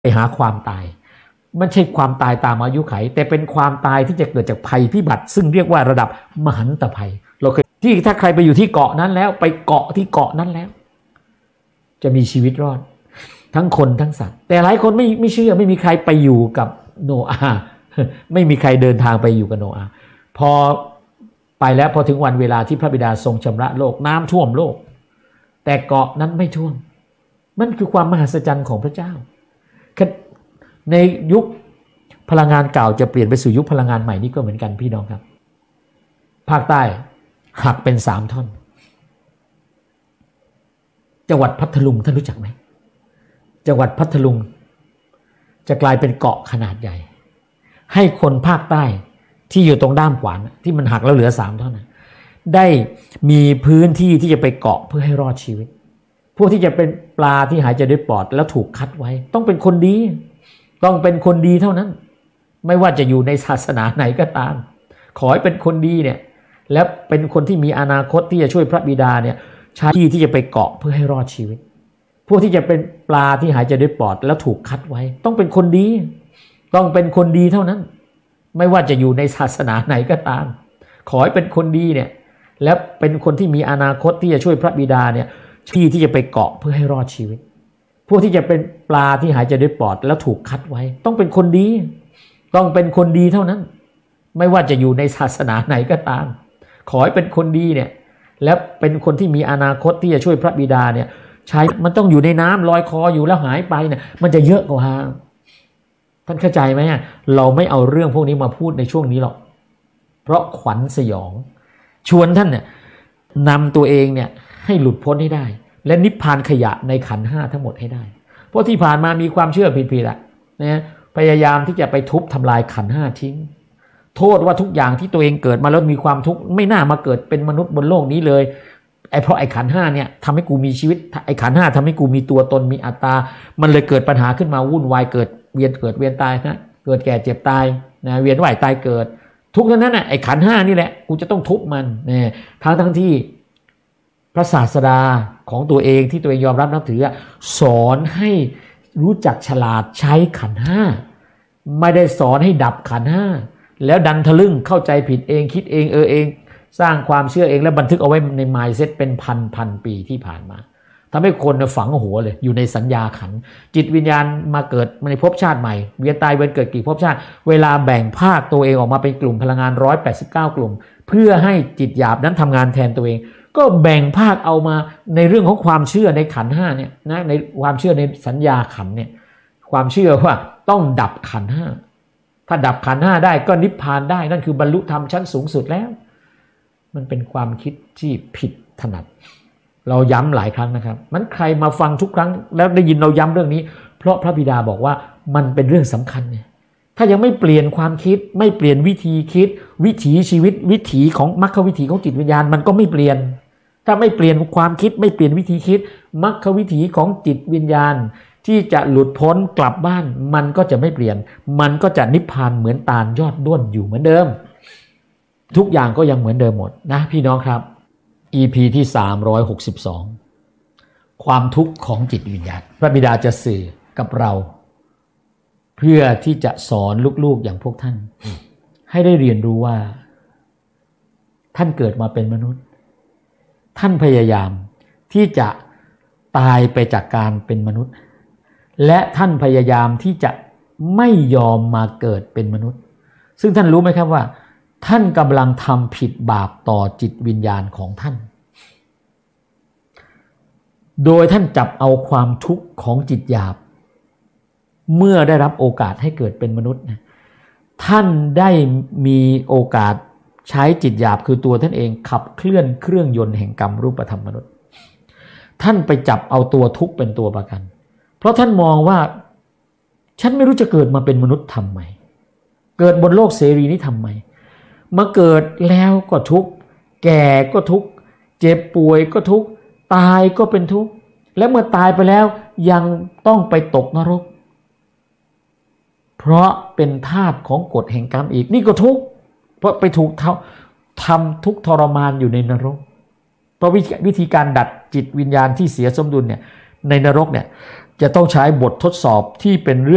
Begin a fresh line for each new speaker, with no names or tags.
ไปหาความตายไม่ใช่ความตายตามอายุไขแต่เป็นความตายที่จะเกิดจากภัยพิบัติซึ่งเรียกว่าระดับมหันตภัยเราเคยที่ถ้าใครไปอยู่ที่เกาะนั้นแล้วไปเกาะที่เกาะนั้นแล้วจะมีชีวิตรอดทั้งคนทั้งสัตว์แต่หลายคนไม่เชื่อไม่มีใครไปอยู่กับโนอาห์ไม่มีใครเดินทางไปอยู่กับโนอาห์พอไปแล้วพอถึงวันเวลาที่พระบิดาทรงชำระโลกน้ำท่วมโลกแต่เกาะนั้นไม่ท่วมมันคือความมหัศจรรย์ของพระเจ้าในยุคพลังงานเก่าจะเปลี่ยนไปสู่ยุคพลังงานใหม่นี่ก็เหมือนกันพี่น้องครับภาคใต้หักเป็น3ท่อนจังหวัดพัทลุงท่านรู้จักไหมจังหวัดพัทลุงจะกลายเป็นเกาะขนาดใหญ่ให้คนภาคใต้ที่อยู่ตรงด้ามขวานที่มันหักแล้วเหลือ3ท่อนได้มีพื้นที่ที่จะไปเกาะเพื่อให้รอดชีวิตพวกที่จะเป็นปลาที่หายใจด้วยปอดแล้วถูกคัดไว้ต้องเป็นคนดีต้องเป็นคนดีเท่านั้นไม่ว่าจะอยู่ในศาสนาไหนก็ตามขอให้เป็นคนดีเนี่ยและเป็นคนที่มีอนาคตที่จะช่วยพระบิดาเนี่ยใช้ที่จะไปเกาะเพื่อให้รอดชีวิตพวกที่จะเป็นปลาที่หายใจด้วยปอดแล้วถูกคัดไว้ต้องเป็นคนดีต้องเป็นคนดีเท่านั้นไม่ว่าจะอยู่ในศาสนาไหนก็ตามขอให้เป็นคนดีเนี่ยและเป็นคนที่มีอนาคตที่จะช่วยพระบิดาเนี่ยที่จะไปเกาะเพื่อให้รอดชีวิตพวกที่จะเป็นปลาที่หายใจด้วยปอดแล้วถูกคัดไว้ต้องเป็นคนดีต้องเป็นคนดีเท่านั้นไม่ว่าจะอยู่ในศาสนาไหนก็ตามขอให้เป็นคนดีเนี่ยและเป็นคนที่มีอนาคตที่จะช่วยพระบิดาเนี่ยใช้มันต้องอยู่ในน้ำลอยคออยู่แล้วหายไปเนี่ยมันจะเยอะกว่าท่านเข้าใจไหมเราไม่เอาเรื่องพวกนี้มาพูดในช่วงนี้หรอกเพราะขวัญสยองชวนท่านเนี่ยนำตัวเองเนี่ยให้หลุดพ้นให้ได้และนิพพานขยะในขันธ์5ทั้งหมดให้ได้เพราะที่ผ่านมามีความเชื่อผิดๆนะพยายามที่จะไปทุบทำลายขันธ์5ทิ้งโทษว่าทุกอย่างที่ตัวเองเกิดมาแล้วมีความทุกข์ไม่น่ามาเกิดเป็นมนุษย์บนโลกนี้เลยเพราะไอ้ขันธ์5เนี่ยทำให้กูมีชีวิตไอ้ขันธ์5ทำให้กูมีตัวตนมีอัตตามันเลยเกิดปัญหาขึ้นมาวุ่นวายเกิดเวียนตายนะเกิดแก่เจ็บตายนะเวียนว่ายตายเกิดทุกข์นั้นน่ะไอ้ขันธ์5นี่แหละกูจะต้องทุบมันเนี่ยทั้งที่พระศาสดาของตัวเองที่ตัวเองยอมรับนับถือสอนให้รู้จักฉลาดใช้ขันธ์5ไม่ได้สอนให้ดับขันธ์5แล้วดันทะลึ่งเข้าใจผิดเองคิดเองเองสร้างความเชื่อเองแล้วบันทึกเอาไว้ใน mindset เป็นพันปีที่ผ่านมาทำให้คนฝังหัวเลยอยู่ในสัญญาขันธ์จิตวิญญาณมาเกิดในภพชาติใหม่เวียนตายเวียนเกิดกี่ภพชาติเวลาแบ่งภาคตัวเองออกมาเป็นกลุ่มพลังงาน189กลุ่มเพื่อให้จิตหยาบนั้นทำงานแทนตัวเองก็แบ่งภาคเอามาในเรื่องของความเชื่อในขันธ์5เนี่ยนะในความเชื่อในสัญญาขันธ์เนี่ยความเชื่อว่าต้องดับขันธ์5ถ้าดับขันธ์5ได้ก็นิพพานได้นั่นคือบรรลุธรรมชั้นสูงสุดแล้วมันเป็นความคิดที่ผิดถนัดเราย้ำหลายครั้งนะครับมันใครมาฟังทุกครั้งแล้วได้ยินเราย้ำเรื่องนี้เพราะพระบิดาบอกว่ามันเป็นเรื่องสำคัญเนี่ยถ้ายังไม่เปลี่ยนความคิดไม่เปลี่ยนวิธีคิดวิถีชีวิตวิถีของมรรควิถีของจิตวิญญาณมันก็ไม่เปลี่ยนถ้าไม่เปลี่ยนความคิดไม่เปลี่ยนวิธีคิดมรรควิถีของจิตวิญญาณที่จะหลุดพ้นกลับบ้านมันก็จะไม่เปลี่ยนมันก็จะนิพพานเหมือนตาลยอดด้วนอยู่เหมือนเดิมทุกอย่างก็ยังเหมือนเดิมหมดนะพี่น้องครับ EP ที่362ความทุกข์ของจิตวิญญาณพระบิดาจะสื่อกับเราเพื่อที่จะสอนลูกๆอย่างพวกท่านให้ได้เรียนรู้ว่าท่านเกิดมาเป็นมนุษย์ท่านพยายามที่จะตายไปจากการเป็นมนุษย์และท่านพยายามที่จะไม่ยอมมาเกิดเป็นมนุษย์ซึ่งท่านรู้ไหมครับว่าท่านกำลังทำผิดบาปต่อจิตวิญญาณของท่านโดยท่านจับเอาความทุกข์ของจิตหยาบเมื่อได้รับโอกาสให้เกิดเป็นมนุษย์นะท่านได้มีโอกาสใช้จิตหยาบคือตัวท่านเองขับเคลื่อนเครื่องยนต์แห่งกรรมรูปธรรมมนุษย์ท่านไปจับเอาตัวทุกข์เป็นตัวประกันเพราะท่านมองว่าฉันไม่รู้จะเกิดมาเป็นมนุษย์ทำไมเกิดบนโลกเสรีนี้ทำไมมาเกิดแล้วก็ทุกข์แก่ก็ทุกข์เจ็บป่วยก็ทุกข์ตายก็เป็นทุกข์และเมื่อตายไปแล้วยังต้องไปตกนรกเพราะเป็นทาสของกฎแห่งกรรมอีกนี่ก็ทุกข์เพราะไปถูกทำทุกข์ทรมานอยู่ในนรกเพราะวิธีการดัดจิตวิญญาณที่เสียสมดุลเนี่ยในนรกเนี่ยจะต้องใช้บททดสอบที่เป็นเรื่อง